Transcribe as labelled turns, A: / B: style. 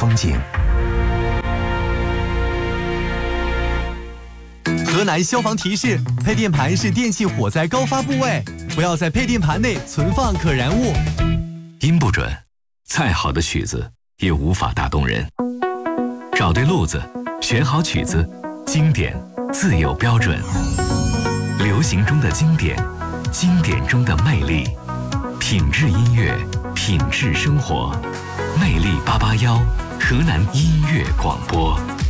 A: 风景。
B: 河南消防提示：配电盘是电器火灾高发部位，不要在配电盘内存放可燃物。
A: 音不准，再好的曲子也无法打动人。找对路子，选好曲子，经典自有标准。流行中的经典，经典中的魅力，品质音乐，品质生活。魅力881，河南音乐广播。